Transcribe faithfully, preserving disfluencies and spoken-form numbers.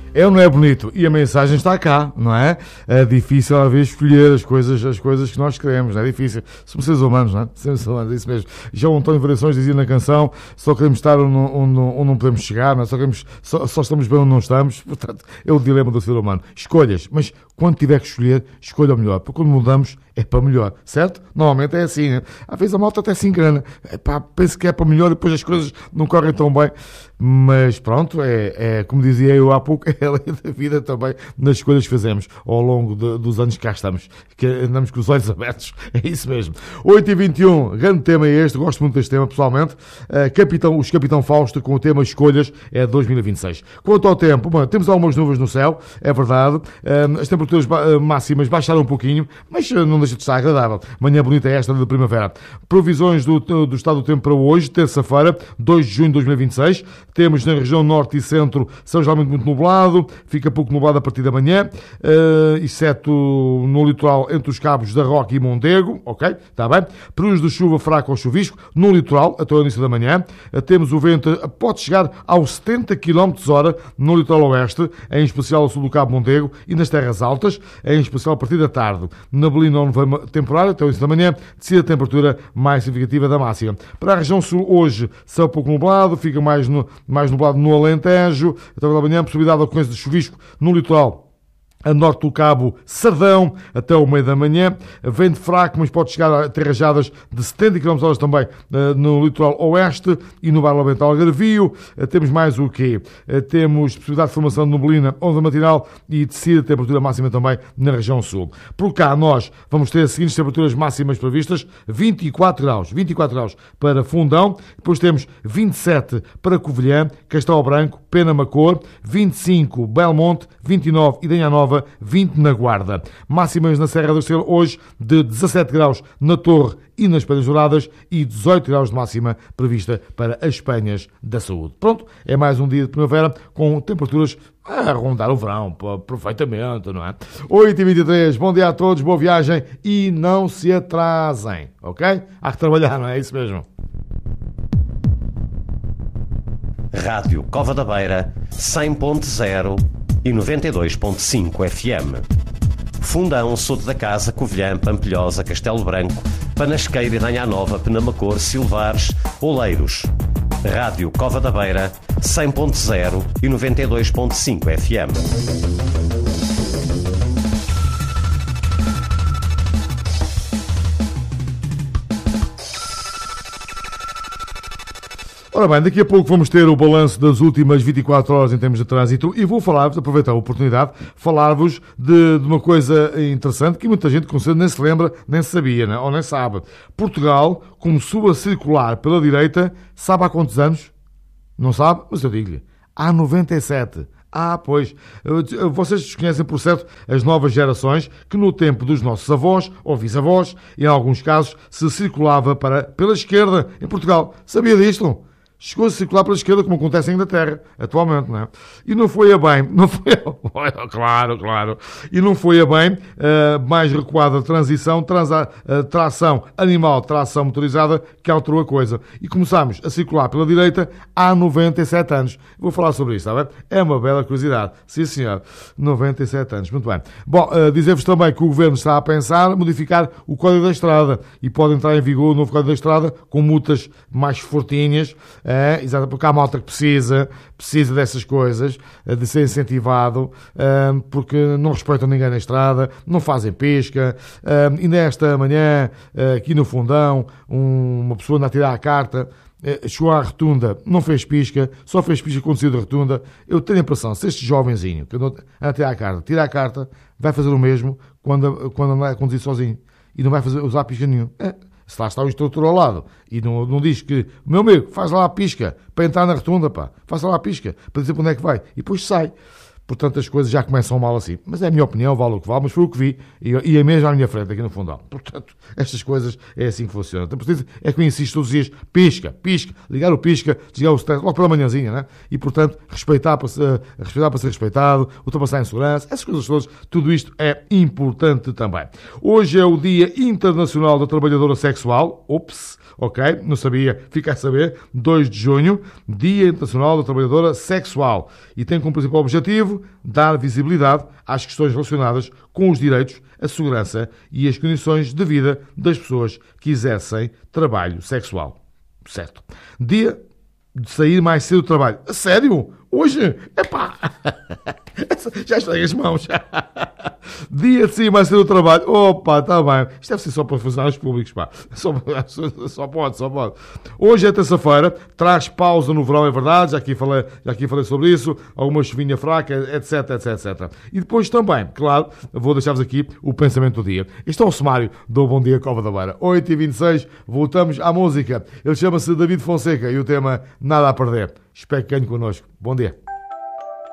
É ou não é bonito? E a mensagem está cá, não é? É difícil às vezes escolher as coisas, as coisas que nós queremos, não é difícil. Somos seres humanos, não é? Somos seres humanos, é isso mesmo. Já o António Variações dizia na canção, só queremos estar onde, onde, onde não podemos chegar, não é? Só, queremos, só, só estamos bem onde não estamos. Portanto, é o dilema do ser humano. Escolhas, mas quando tiver que escolher, escolha o melhor. Porque quando mudamos, é para melhor, certo? Normalmente é assim, né? Às vezes a malta até se engana. Epá, penso que é para melhor e depois as coisas não correm tão bem. Mas pronto, é, é como dizia eu há pouco, é a lei da vida também nas escolhas que fazemos ao longo de, dos anos que cá estamos, que andamos com os olhos abertos, é isso mesmo. oito e vinte e um, grande tema é este, gosto muito deste tema pessoalmente, uh, Capitão, os Capitão Fausto com o tema Escolhas é dois mil e vinte e seis. Quanto ao tempo, bom, temos algumas nuvens no céu, é verdade, uh, as temperaturas ba- máximas baixaram um pouquinho, mas uh, não deixa de estar agradável. Manhã bonita é esta de primavera. Provisões do, do estado do tempo para hoje, terça-feira, dois de junho de dois mil e vinte e seis. Temos na região norte e centro céu geralmente muito nublado, fica pouco nublado a partir da manhã, uh, exceto no litoral entre os cabos da Roca e Mondego, ok, está bem. Períodos de chuva fraca ou chuvisco, no litoral, até o início da manhã. Uh, temos o vento, uh, pode chegar aos setenta quilómetros por hora no litoral oeste, em especial ao sul do Cabo Mondego e nas terras altas, em especial a partir da tarde. Na Belina, onde vai temporário, até o início da manhã, descida a temperatura mais significativa da máxima. Para a região sul, hoje, céu pouco nublado, fica mais no mais nublado no Alentejo, até da manhã, possibilidade de ocorrência de chuvisco no litoral a norte do Cabo Sardão, até o meio da manhã. Vento fraco, mas pode chegar a ter rajadas de setenta quilómetros por hora também uh, no litoral oeste e no Bairro Lavental Algarvio. Uh, temos mais o quê? Uh, temos possibilidade de formação de neblina, onda matinal e descida, temperatura máxima também na região sul. Por cá, nós vamos ter as seguintes temperaturas máximas previstas: vinte e quatro graus, vinte e quatro graus para Fundão, depois temos vinte e sete para Covilhã, Castelo Branco, Penamacor, vinte e cinco Belmonte, vinte e nove Idenha Nova, vinte na Guarda. Máximas na Serra do Estrela hoje de dezassete graus na Torre e nas Pedras Douradas e dezoito graus de máxima prevista para as Penhas da Saúde. Pronto, é mais um dia de primavera com temperaturas a rondar o verão, perfeitamente, não é? oito e vinte e três, bom dia a todos, boa viagem e não se atrasem, ok? Há que trabalhar, não é isso mesmo? Rádio Cova da Beira, cem ponto zero e noventa e dois ponto cinco F M. Fundão, Soto da Casa, Covilhã, Pampilhosa, Castelo Branco, Panasqueira, Idenha Nova, Penamacor, Silvares, Oleiros. Rádio Cova da Beira, cem ponto zero e noventa e dois ponto cinco F M. Ora bem, daqui a pouco vamos ter o balanço das últimas vinte e quatro horas em termos de trânsito e vou falar-vos, aproveitar a oportunidade, falar-vos de, de uma coisa interessante que muita gente com certeza nem se lembra, nem sabia, né? Ou nem sabe. Portugal começou a circular pela direita, sabe há quantos anos? Não sabe? Mas eu digo-lhe, há noventa e sete. Ah, pois, vocês desconhecem, por certo, as novas gerações que no tempo dos nossos avós ou bisavós, em alguns casos, se circulava para, pela esquerda em Portugal. Sabia disto? Chegou a circular pela esquerda, como acontece em Inglaterra, atualmente, não é? E não foi a bem, não foi a... claro, claro, e não foi a bem, uh, mais recuada transição, transa, uh, tração animal, tração motorizada, que alterou a coisa. E começámos a circular pela direita há noventa e sete anos. Vou falar sobre isso, está bem? É uma bela curiosidade. Sim, senhor. noventa e sete anos, muito bem. Bom, uh, dizer-vos também que o Governo está a pensar modificar o Código da Estrada e pode entrar em vigor o novo Código da Estrada com multas mais fortinhas. É, exato, porque há malta que precisa, precisa dessas coisas, de ser incentivado, porque não respeitam ninguém na estrada, não fazem pesca. E nesta manhã, aqui no Fundão, uma pessoa anda a tirar a carta, chegou à rotunda, não fez pisca, só fez pisca quando saiu da rotunda. Eu tenho a impressão, se este jovenzinho que anda a tirar a carta, tira a carta, vai fazer o mesmo quando, quando andar a conduzir sozinho. E não vai fazer, usar pisca nenhum. É. Se lá está o instrutor ao lado e não, não diz que, meu amigo, faz lá a pisca para entrar na rotunda, pá, faz lá a pisca para dizer para onde é que vai, e depois sai. Portanto, as coisas já começam mal assim. Mas é a minha opinião, vale o que vale, mas foi o que vi, e, e é mesmo à minha frente, aqui no Fundão. Portanto, estas coisas é assim que funciona. Então, é que eu insisto todos os dias, pisca, pisca, ligar o pisca, desligar o stress, logo pela manhãzinha, né? E, portanto, respeitar para, ser, respeitar para ser respeitado, ultrapassar em segurança, essas coisas todas, tudo isto é importante também. Hoje é o Dia Internacional da Trabalhadora Sexual, ops, ok, não sabia, fica a saber, dois de junho, Dia Internacional da Trabalhadora Sexual, e tem como principal objetivo objetivo dar visibilidade às questões relacionadas com os direitos, a segurança e as condições de vida das pessoas que exercem trabalho sexual. Certo. Dia de sair mais cedo do trabalho. A sério? Hoje? Epá! Já estraguei as mãos. Dia de sair mais cedo do trabalho. Opa, está bem. Isto deve ser só para funcionários públicos, pá. Só, só pode, só pode. Hoje é terça-feira. Traz pausa no verão, é verdade. Já aqui falei, já aqui falei sobre isso. Alguma chuvinha fraca, etc, etc, etcétera. E depois também, claro, vou deixar-vos aqui o pensamento do dia. Este é o sumário do Bom Dia Cova da Beira. oito e vinte e seis, voltamos à música. Ele chama-se David Fonseca e o tema Nada a Perder. Espero que ganhe connosco. Bom dia.